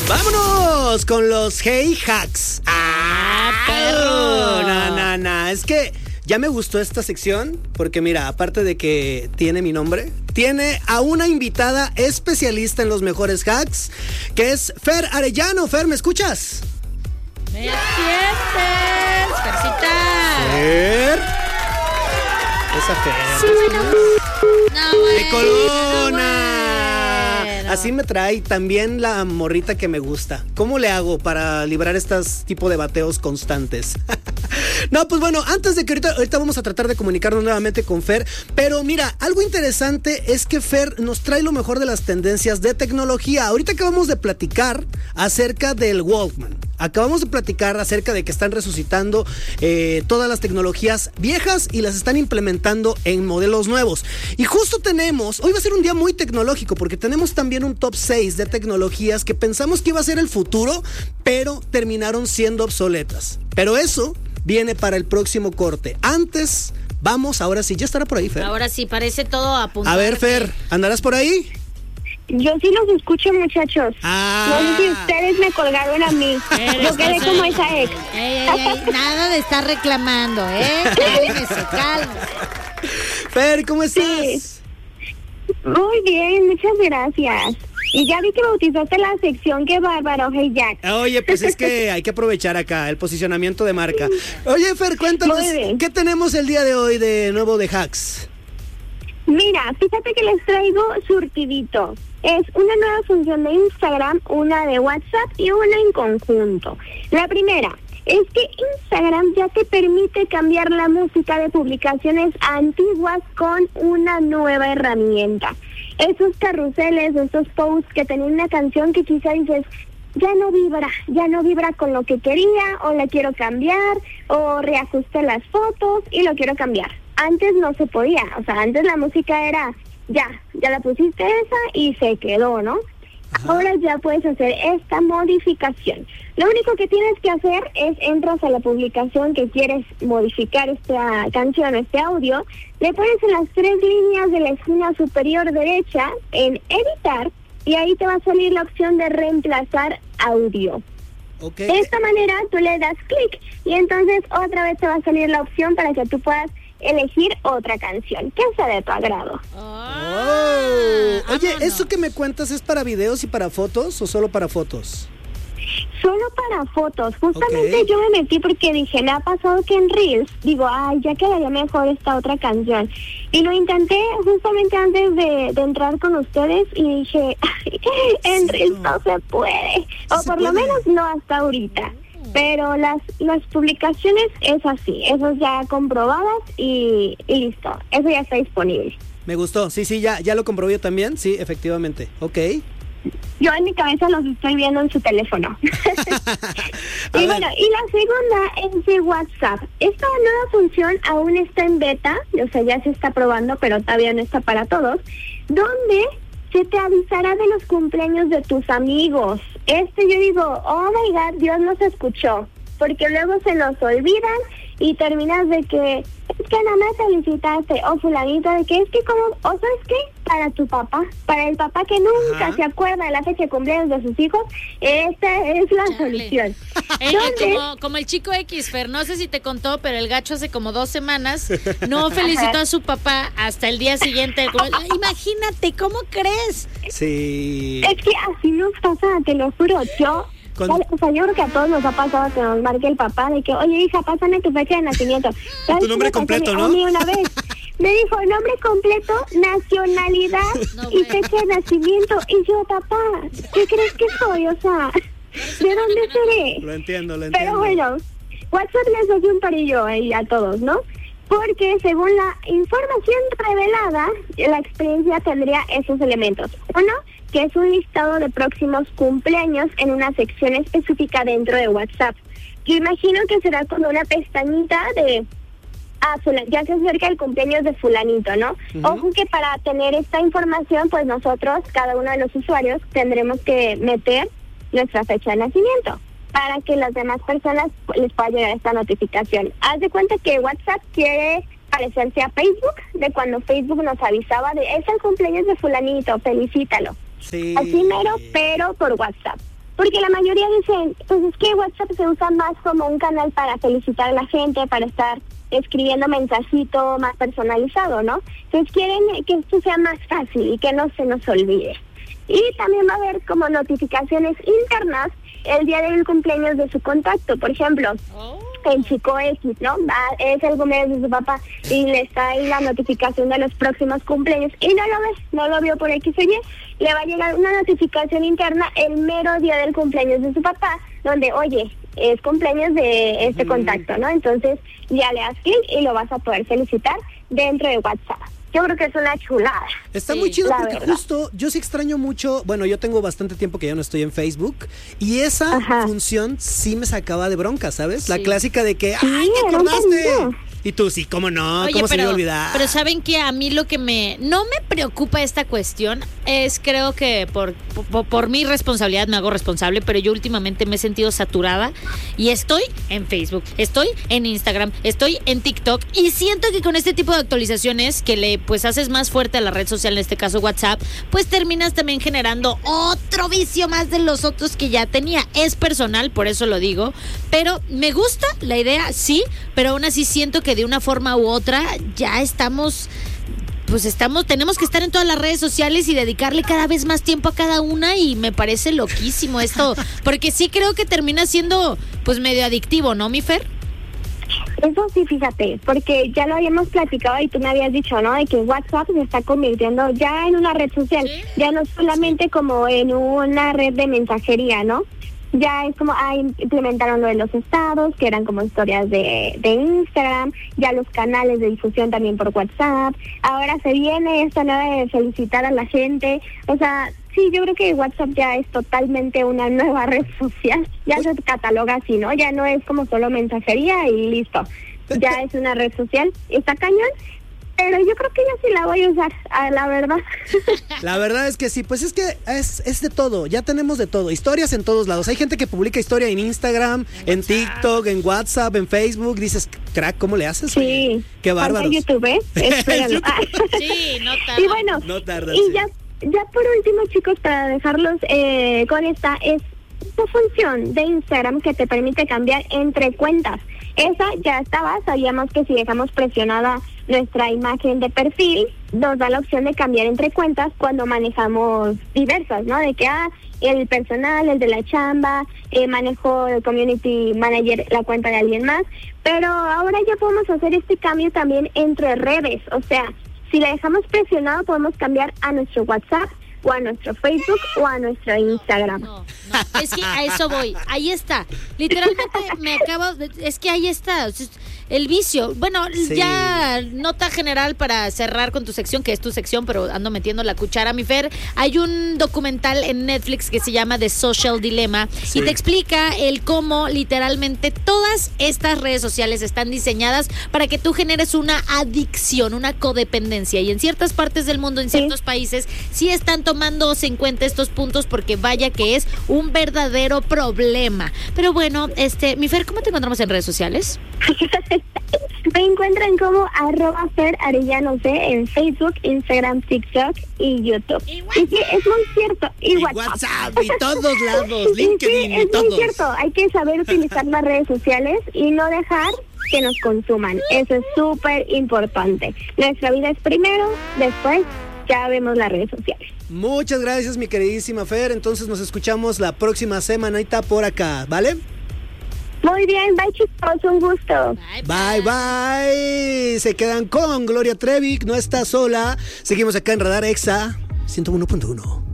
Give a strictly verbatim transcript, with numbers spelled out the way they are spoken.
Vámonos con los Hey Hacks. ¡Ah, perro! No, no, no. Es que ya me gustó esta sección porque mira, aparte de que tiene mi nombre, tiene a una invitada especialista en los mejores hacks, que es Fer Arellano. Fer, ¿me escuchas? ¿Me sientes, Fercita? Fer. Esa Fer. Sí, bueno. No, bueno. ¡De Colona! Bueno. Así me trae también la morrita que me gusta. ¿Cómo le hago para librar estos tipo de bateos constantes? No, pues bueno, antes de que ahorita, ahorita vamos a tratar de comunicarnos nuevamente con Fer, pero mira, algo interesante es que Fer nos trae lo mejor de las tendencias de tecnología. Ahorita acabamos de platicar acerca del Walkman. Acabamos de platicar acerca de que están resucitando eh, todas las tecnologías viejas y las están implementando en modelos nuevos. Y justo tenemos, hoy va a ser un día muy tecnológico porque tenemos también un top seis de tecnologías que pensamos que iba a ser el futuro, pero terminaron siendo obsoletas. Pero eso viene para el próximo corte. Antes, vamos, ahora sí, ya estará por ahí, Fer. Ahora sí, parece todo apuntado. A ver, Fer, ¿andarás por ahí? Yo sí los escucho, muchachos. Ah. No sé si ustedes me colgaron a mí. Yo quedé como esa ex. Ey, ey, ey, nada de estar reclamando, ¿eh? Cálmese, cálmese. Fer, ¿cómo estás? Sí. Muy bien, muchas gracias. Y ya vi que bautizaste la sección, qué bárbaro, Hey Jack. Oye, pues es que hay que aprovechar acá el posicionamiento de marca. Oye, Fer, cuéntanos, ¿qué tenemos el día de hoy de nuevo de hacks? Mira, fíjate que les traigo surtidito. Es una nueva función de Instagram, una de WhatsApp y una en conjunto. La primera es que Instagram ya te permite cambiar la música de publicaciones antiguas con una nueva herramienta. Esos carruseles, esos posts que tenían una canción que quizá dices, ya no vibra, ya no vibra con lo que quería, o la quiero cambiar, o reajusté las fotos y lo quiero cambiar. Antes no se podía, o sea, antes la música era, ya, ya la pusiste esa y se quedó, ¿no? Ajá. Ahora ya puedes hacer esta modificación. Lo único que tienes que hacer es entras a la publicación que quieres modificar esta canción, este audio, le pones en las tres líneas de la esquina superior derecha en editar y ahí te va a salir la opción de reemplazar audio. Okay. De esta manera tú le das clic y entonces otra vez te va a salir la opción para que tú puedas elegir otra canción que sea de tu agrado. Oh. Oye, ¿eso que me cuentas es para videos y para fotos o solo para fotos? Solo para fotos. Justamente Okay. yo me metí porque dije, me ha pasado que en Reels, digo, ay, ya quedaría mejor esta otra canción. Y lo intenté justamente antes de, de entrar con ustedes y dije, ay, en sí, Reels no. no se puede. O por puede. Lo menos no hasta ahorita. Pero las las publicaciones es así, esas ya comprobadas y, y listo, eso ya está disponible. Me gustó, sí, sí, ya, ya lo comprobé yo también, sí, efectivamente, ok. Yo en mi cabeza los estoy viendo en su teléfono. Y ver. bueno, y la segunda es de WhatsApp. Esta nueva función aún está en beta, o sea, ya se está probando, pero todavía no está para todos, donde se te avisará de los cumpleaños de tus amigos. Este yo digo, oh my God, Dios nos escuchó, porque luego se nos olvidan y terminas de que es que no me felicitaste, o fulanito de que es que como, o sabes qué, para tu papá, para el papá que nunca Ajá. se acuerda de la fecha de cumpleaños de sus hijos, esta es la Chale. solución. Eh, eh, como, como el chico X, Fer, no sé si te contó, pero el gacho hace como dos semanas no felicitó Ajá. a su papá hasta el día siguiente. Imagínate, ¿cómo crees? Sí. Es que así nos pasa, te lo juro, yo... Con... O sea, yo creo que a todos nos ha pasado que nos marque el papá de que, oye, hija, pásame tu fecha de nacimiento. Tu nombre completo, ¿no? Una vez me dijo nombre completo, nacionalidad no, y fecha de nacimiento. Y yo, papá, ¿qué crees que soy? O sea, ¿de dónde seré? Lo entiendo, lo entiendo. Pero bueno, WhatsApp les doy un parillo ahí a todos, ¿no? Porque según la información revelada, la experiencia tendría esos elementos. Uno, que es un listado de próximos cumpleaños en una sección específica dentro de WhatsApp. Yo imagino que será como una pestañita de, ah, ya se acerca el cumpleaños de fulanito, ¿no? Uh-huh. Ojo que para tener esta información, pues nosotros, cada uno de los usuarios, tendremos que meter nuestra fecha de nacimiento para que las demás personas les pueda llegar esta notificación. Haz de cuenta que WhatsApp quiere parecerse a Facebook, de cuando Facebook nos avisaba de, es el cumpleaños de fulanito, felicítalo. Sí. Así mero, pero por WhatsApp. porque la mayoría dicen, pues es que WhatsApp se usa más como un canal para felicitar a la gente, para estar escribiendo mensajito más personalizado, ¿no? Entonces quieren que esto sea más fácil y que no se nos olvide. Y también va a haber como notificaciones internas el día del cumpleaños de su contacto. Por ejemplo, oh. el chico X, ¿no? Va, es el cumpleaños de su papá y le está ahí la notificación de los próximos cumpleaños y no lo ve, no lo vio por X o Y, le va a llegar una notificación interna el mero día del cumpleaños de su papá, donde, oye, es cumpleaños de este mm. contacto, ¿no? Entonces ya le das clic y lo vas a poder felicitar dentro de WhatsApp. Yo creo que es una chulada. Está sí, muy chido porque verdad. Justo yo sí extraño mucho, bueno, yo tengo bastante tiempo que ya no estoy en Facebook y esa Ajá. función sí me sacaba de bronca, ¿sabes? Sí. La clásica de que, ¡ay, te acordaste! Y tú, sí, ¿cómo no? Oye, ¿Cómo pero, se me iba a olvidar? Pero ¿saben qué? A mí lo que me... No me preocupa esta cuestión es, creo que por, por, por mi responsabilidad me hago responsable, pero yo últimamente me he sentido saturada y estoy en Facebook, estoy en Instagram, estoy en TikTok y siento que con este tipo de actualizaciones que le pues haces más fuerte a la red social, en este caso WhatsApp, pues terminas también generando otro vicio más de los otros que ya tenía. Es personal, por eso lo digo, pero me gusta la idea, sí, pero aún así siento que de una forma u otra ya estamos, pues estamos, tenemos que estar en todas las redes sociales y dedicarle cada vez más tiempo a cada una y me parece loquísimo esto, porque sí creo que termina siendo pues medio adictivo, ¿no, mi Fer? Eso sí, fíjate, porque ya lo habíamos platicado y tú me habías dicho, ¿no? De que WhatsApp se está convirtiendo ya en una red social, ¿sí? Ya no solamente como en una red de mensajería, ¿no? Ya es como, ah, implementaron lo de los estados, que eran como historias de, de Instagram, ya los canales de difusión también por WhatsApp, ahora se viene esta nueva de felicitar a la gente, o sea, sí, yo creo que WhatsApp ya es totalmente una nueva red social, ya se cataloga así, ¿no? Ya no es como solo mensajería y listo, ya es una red social, está cañón. Pero yo creo que yo sí la voy a usar, la verdad. La verdad es que sí, pues es que es, es de todo, ya tenemos de todo, historias en todos lados. Hay gente que publica historia en Instagram, en, en TikTok, en WhatsApp, en Facebook. Dices, crack, ¿cómo le haces? Sí. Qué bárbaro. YouTube, ¿eh? Espéralo. Sí, no tarda. Y bueno, no tarda, y sí. ya, ya por último, chicos, para dejarlos eh, con esta, es esta función de Instagram que te permite cambiar entre cuentas. Esa ya estaba, sabíamos que si dejamos presionada nuestra imagen de perfil, nos da la opción de cambiar entre cuentas cuando manejamos diversas, ¿no? De que, ah, el personal, el de la chamba, eh, manejo el community manager, la cuenta de alguien más, pero ahora ya podemos hacer este cambio también entre redes, o sea, si la dejamos presionado podemos cambiar a nuestro WhatsApp, o a nuestro Facebook o a nuestro Instagram. No, no, no, es que a eso voy. Ahí está. Literalmente me acabo de, es que ahí está. El vicio. Bueno, sí. Ya nota general para cerrar con tu sección, que es tu sección, pero ando metiendo la cuchara, mi Fer. Hay un documental en Netflix que se llama The Social Dilemma, sí. Y te explica el cómo literalmente todas estas redes sociales están diseñadas para que tú generes una adicción, una codependencia. Y en ciertas partes del mundo, en ciertos sí. países, sí están tomándose en cuenta estos puntos porque vaya que es un verdadero problema. Pero bueno, este, mi Fer, ¿cómo te encontramos en redes sociales? Me encuentran como arroba Fer Arellano C en Facebook, Instagram, TikTok y YouTube. Y, y sí, es muy cierto. Y, y WhatsApp. WhatsApp. Y todos lados, LinkedIn y sí, y es todos. muy cierto. Hay que saber utilizar las redes sociales y no dejar que nos consuman. Eso es súper importante. Nuestra vida es primero, después ya vemos las redes sociales. Muchas gracias, mi queridísima Fer. Entonces nos escuchamos la próxima semanita por acá, ¿vale? Muy bien, bye chicos, un gusto. Bye, bye, bye. Se quedan con Gloria Trevi, no está sola. Seguimos acá en Radar Exa ciento uno punto uno.